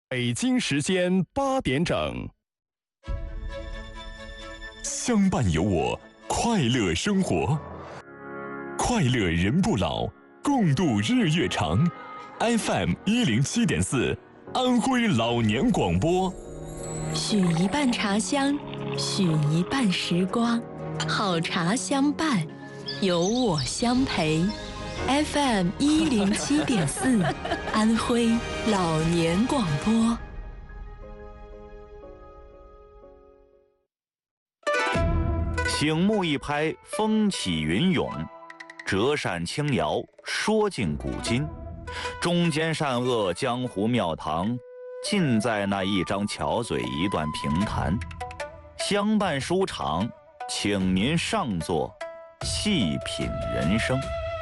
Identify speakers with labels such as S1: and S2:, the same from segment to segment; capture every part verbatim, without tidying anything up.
S1: 北京时间八点整，
S2: 相伴有我，快乐生活，快乐人不老，共度日月长。F M 一零七点四，安徽老年广播。
S3: 许一半茶香，许一半时光，好茶相伴，有我相陪。F M 一零七点四，安徽老年广播。
S4: 醒目一拍，风起云涌；折扇轻摇，说尽古今。忠奸善恶，江湖庙堂，尽在那一张巧嘴，一段评弹。相伴书场，请您上座，细品人生。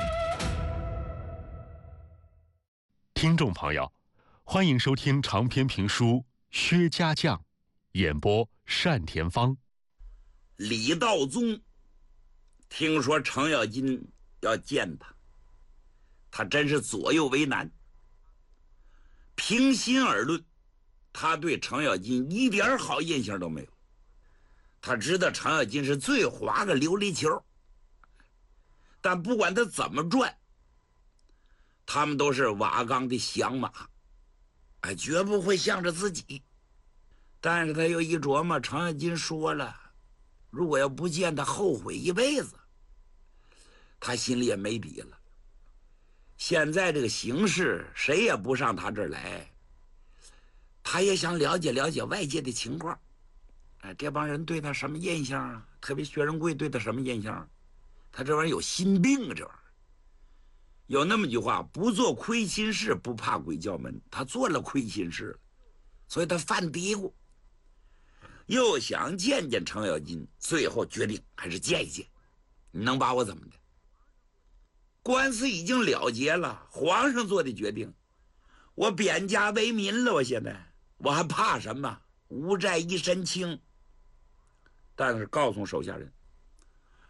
S5: 听众朋友，欢迎收听长篇评书《薛家将》，演播单田芳。
S6: 李道宗听说程咬金要见他，他真是左右为难。平心而论，他对程咬金一点好印象都没有。他知道程咬金是最滑个琉璃球，但不管他怎么转，他们都是瓦岗的响马，哎，绝不会向着自己。但是他又一琢磨，程咬金说了，如果要不见他，后悔一辈子。他心里也没底了。现在这个形势，谁也不上他这儿来，他也想了解了解外界的情况。哎，这帮人对他什么印象啊？特别薛仁贵对他什么印象？他这玩意儿有心病啊！这玩意儿有那么句话，不做亏心事，不怕鬼叫门。他做了亏心事了，所以他犯嘀咕，又想见见程咬金，最后决定还是见一见。你能把我怎么的？官司已经了结了，皇上做的决定，我贬家为民了，我现在我还怕什么？无债一身轻。但是告诉手下人，